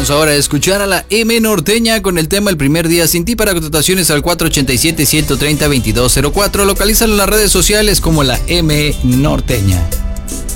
Vamos ahora a escuchar a la M Norteña con el tema El primer día sin ti. Para contrataciones al 487-130-2204. Localízalo en las redes sociales como la M Norteña.